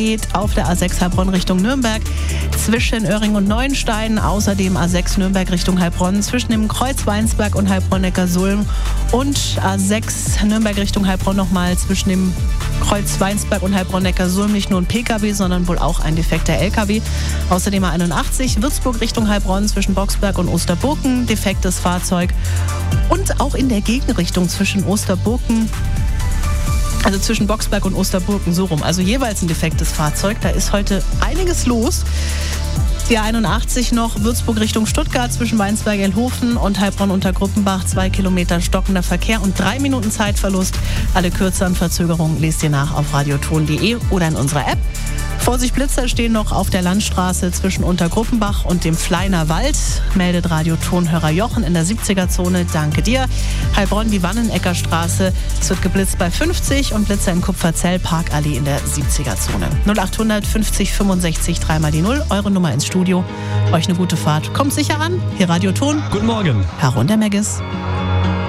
steht auf der A6 Heilbronn Richtung Nürnberg zwischen Öhring und Neuenstein. Außerdem A6 Nürnberg Richtung Heilbronn zwischen dem Kreuz Weinsberg und Heilbronn-Neckarsulm. Und A6 Nürnberg Richtung Heilbronn nochmal zwischen dem Kreuz Weinsberg und Heilbronn-Neckarsulm. Nicht nur ein PKW, sondern wohl auch ein defekter LKW. Außerdem A81 Würzburg Richtung Heilbronn zwischen Boxberg und Osterburken. Defektes Fahrzeug. Und auch in der Gegenrichtung zwischen Osterburken, also zwischen Boxberg und Osterburken, so rum. Also jeweils ein defektes Fahrzeug. Da ist heute einiges los. Die A81 noch Würzburg Richtung Stuttgart zwischen Weinsberg-Elhofen und Heilbronn-Untergruppenbach. 2 Kilometer stockender Verkehr und 3 Minuten Zeitverlust. Alle Kürze an Verzögerungen lest ihr nach auf radioton.de oder in unserer App. Vorsicht, Blitzer stehen noch auf der Landstraße zwischen Untergruppenbach und dem Fleiner Wald. Meldet Radiotonhörer Jochen in der 70er-Zone. Danke dir. Heilbronn, die Wannenecker-Straße. Es wird geblitzt bei 50 und Blitzer in Kupferzell, Parkallee in der 70er-Zone. 0800 50 65 3 mal die 0. Eure Nummer ins Studio. Euch eine gute Fahrt. Kommt sicher an. Hier Radioton. Guten Morgen. Herr Rundermeggis.